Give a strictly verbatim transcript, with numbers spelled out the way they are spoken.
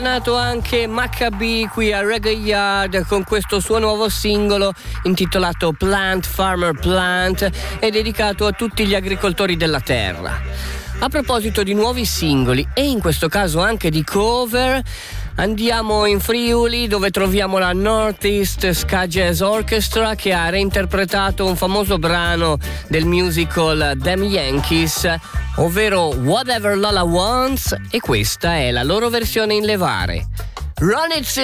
tornato anche Maccabee qui a Reggae Yard con questo suo nuovo singolo intitolato Plant Farmer Plant e dedicato a tutti gli agricoltori della terra. A proposito di nuovi singoli e in questo caso anche di cover, andiamo in Friuli dove troviamo la Northeast Ska Jazz Orchestra che ha reinterpretato un famoso brano del musical Them Yankees, ovvero Whatever Lola Wants, e questa è la loro versione in levare. Run it,